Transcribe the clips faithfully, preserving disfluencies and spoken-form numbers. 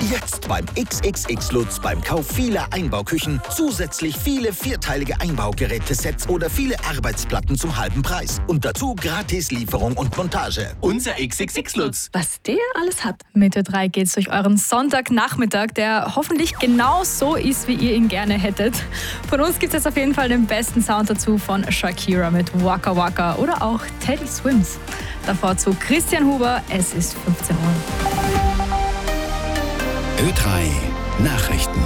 Jetzt beim X X X Lutz beim Kauf vieler Einbauküchen zusätzlich viele vierteilige Einbaugerätesets oder viele Arbeitsplatten zum halben Preis. Und dazu gratis Lieferung und Montage. Unser X X X Lutz. Was der alles hat. Mit Ö drei geht's durch euren Sonntagnachmittag, der hoffentlich genau so ist, wie ihr ihn gerne hättet. Von uns gibt's jetzt auf jeden Fall den besten Sound dazu von Shakira mit Waka Waka oder auch Teddy Swims. Davor zu Christian Huber, es ist fünfzehn Uhr. Ö drei Nachrichten.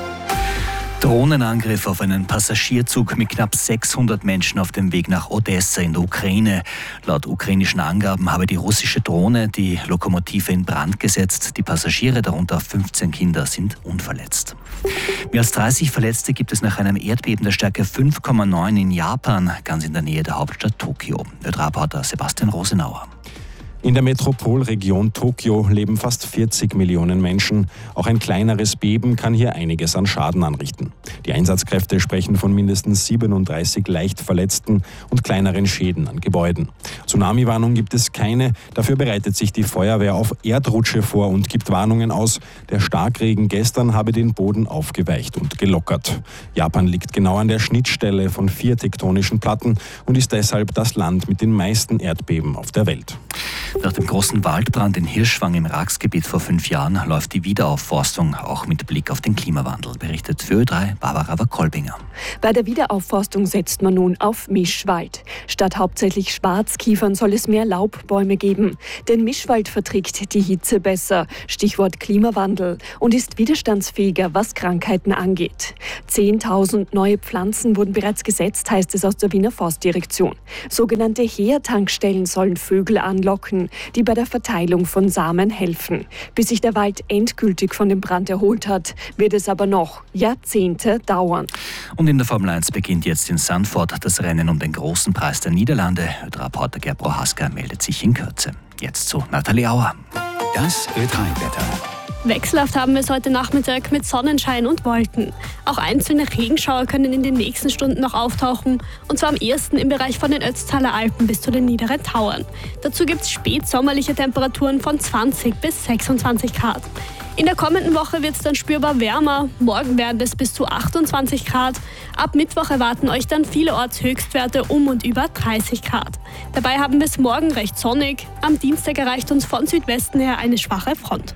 Drohnenangriff auf einen Passagierzug mit knapp sechshundert Menschen auf dem Weg nach Odessa in der Ukraine. Laut ukrainischen Angaben habe die russische Drohne die Lokomotive in Brand gesetzt. Die Passagiere, darunter fünfzehn Kinder, sind unverletzt. Mehr als dreißig Verletzte gibt es nach einem Erdbeben der Stärke fünf Komma neun in Japan, ganz in der Nähe der Hauptstadt Tokio. Ö drei-Reporter Sebastian Rosenauer. In der Metropolregion Tokio leben fast vierzig Millionen Menschen. Auch ein kleineres Beben kann hier einiges an Schaden anrichten. Die Einsatzkräfte sprechen von mindestens siebenunddreißig leicht Verletzten und kleineren Schäden an Gebäuden. Tsunami-Warnung gibt es keine. Dafür bereitet sich die Feuerwehr auf Erdrutsche vor und gibt Warnungen aus. Der Starkregen gestern habe den Boden aufgeweicht und gelockert. Japan liegt genau an der Schnittstelle von vier tektonischen Platten und ist deshalb das Land mit den meisten Erdbeben auf der Welt. Nach dem großen Waldbrand in Hirschwang im Raxgebiet vor fünf Jahren läuft die Wiederaufforstung auch mit Blick auf den Klimawandel, berichtet für Ö drei Barbara Kolbinger. Bei der Wiederaufforstung setzt man nun auf Mischwald. Statt hauptsächlich Schwarzkiefern soll es mehr Laubbäume geben. Denn Mischwald verträgt die Hitze besser, Stichwort Klimawandel, und ist widerstandsfähiger, was Krankheiten angeht. zehntausend neue Pflanzen wurden bereits gesetzt, heißt es aus der Wiener Forstdirektion. Sogenannte Heertankstellen sollen Vögel anlocken, die bei der Verteilung von Samen helfen. Bis sich der Wald endgültig von dem Brand erholt hat, wird es aber noch Jahrzehnte dauern. Und in der Formel eins beginnt jetzt in Zandvoort das Rennen um den großen Preis der Niederlande. Ö drei-Reporter Gerd Prohaska meldet sich in Kürze. Jetzt zu Nathalie Auer. Das Ö drei-Wetter. Wechselhaft haben wir es heute Nachmittag mit Sonnenschein und Wolken. Auch einzelne Regenschauer können in den nächsten Stunden noch auftauchen, und zwar am ehesten im Bereich von den Ötztaler Alpen bis zu den niederen Tauern. Dazu gibt es spätsommerliche Temperaturen von zwanzig bis sechsundzwanzig Grad. In der kommenden Woche wird es dann spürbar wärmer. Morgen werden es bis zu achtundzwanzig Grad. Ab Mittwoch erwarten euch dann vielerorts Höchstwerte um und über dreißig Grad. Dabei haben wir es morgen recht sonnig. Am Dienstag erreicht uns von Südwesten her eine schwache Front.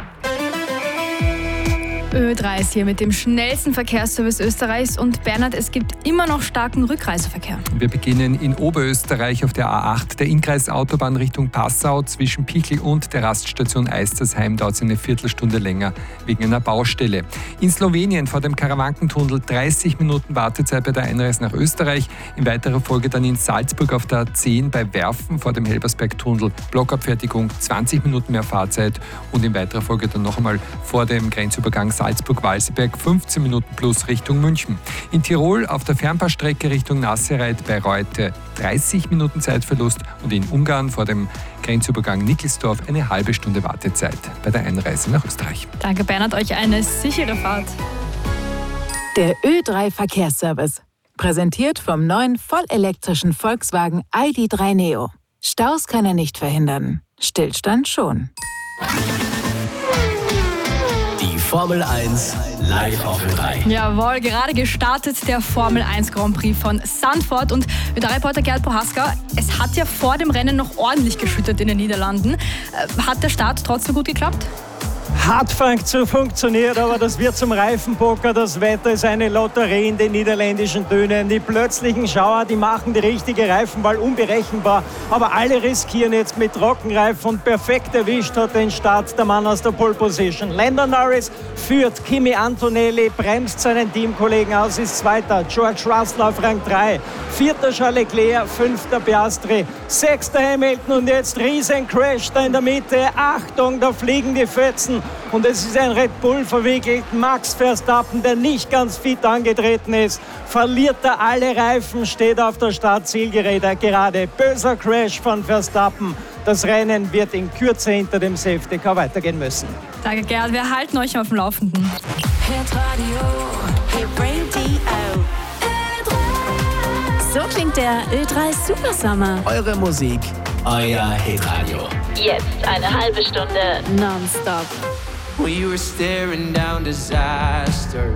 Ö drei ist hier mit dem schnellsten Verkehrsservice Österreichs, und Bernhard, es gibt immer noch starken Rückreiseverkehr. Wir beginnen in Oberösterreich auf der A acht, der Innenkreisautobahn Richtung Passau. Zwischen Pichel und der Raststation Eistersheim dauert es eine Viertelstunde länger wegen einer Baustelle. In Slowenien vor dem Karawankentunnel dreißig Minuten Wartezeit bei der Einreise nach Österreich. In weiterer Folge dann in Salzburg auf der A zehn bei Werfen vor dem Helbersbergtunnel Blockabfertigung zwanzig Minuten mehr Fahrzeit, und in weiterer Folge dann noch einmal vor dem Grenzübergang Salzburg-Walseberg fünfzehn Minuten plus Richtung München. In Tirol auf der Fernbahnstrecke Richtung Nassereit bei Reute dreißig Minuten Zeitverlust, und in Ungarn vor dem Grenzübergang Nickelsdorf eine halbe Stunde Wartezeit bei der Einreise nach Österreich. Danke Bernhard, euch eine sichere Fahrt. Der Ö drei Verkehrsservice. Präsentiert vom neuen vollelektrischen Volkswagen I D drei Neo. Staus kann er nicht verhindern, Stillstand schon. Formel eins live auf Ö drei. Jawohl, gerade gestartet der Formel eins Grand Prix von Zandvoort, und Ö drei-Reporter Gerd Prohaska, es hat ja vor dem Rennen noch ordentlich geschüttet in den Niederlanden. Hat der Start trotzdem gut geklappt? Hat zu funktioniert, aber das wird zum Reifenpoker. Das Wetter ist eine Lotterie in den niederländischen Dünen. Die plötzlichen Schauer, die machen die richtige Reifenwahl unberechenbar. Aber alle riskieren jetzt mit Trockenreifen, und perfekt erwischt hat den Start der Mann aus der Pole Position. Lando Norris führt, Kimi Antonelli bremst seinen Teamkollegen aus, ist Zweiter. George Russell auf Rang drei. Vierter Charles Leclerc, fünfter Piastri, sechster Hamilton, und jetzt riesen Crash da in der Mitte. Achtung, da fliegen die Fetzen. Und es ist ein Red Bull verwickelt. Max Verstappen, der nicht ganz fit angetreten ist, verliert da alle Reifen, steht auf der Startzielgerade. Böser Crash von Verstappen. Das Rennen wird in Kürze hinter dem Safety Car weitergehen müssen. Danke Gerd, wir halten euch auf dem Laufenden. So klingt der Ö drei Super Summer. Eure Musik, euer Hitradio. Jetzt eine halbe Stunde nonstop. We were staring down disaster.